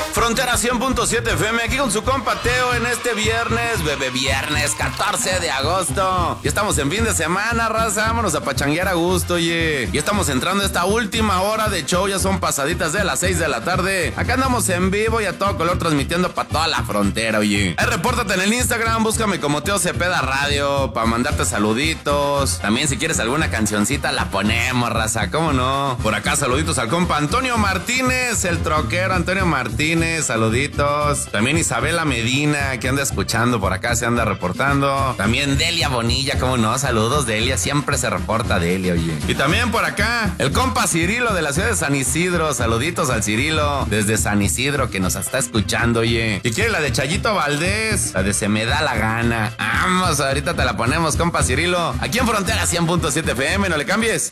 Frontera 100.7 FM, aquí con su compa Teo en este viernes, viernes 14 de agosto. Ya estamos en fin de semana, raza, vámonos a pachanguear a gusto, oye. Ya estamos entrando a esta última hora de show, ya son pasaditas de las 6 de la tarde. Acá andamos en vivo y a todo color transmitiendo para toda la frontera, oye. Repórtate en el Instagram, búscame como Teo Cepeda Radio para mandarte saluditos. También si quieres alguna cancioncita la ponemos, raza, ¿cómo no? Por acá saluditos al compa Antonio Martínez, el troquero Antonio Martínez. Saluditos. También Isabela Medina, que anda escuchando por acá, se anda reportando. También Delia Bonilla, cómo no, saludos Delia, siempre se reporta Delia, oye. Y también por acá, el compa Cirilo de la ciudad de San Isidro, saluditos al Cirilo desde San Isidro que nos está escuchando, oye. Y quiere la de Chayito Valdés, la de Se Me Da La Gana. Vamos, ahorita te la ponemos, compa Cirilo. Aquí en Frontera 100.7 FM, no le cambies.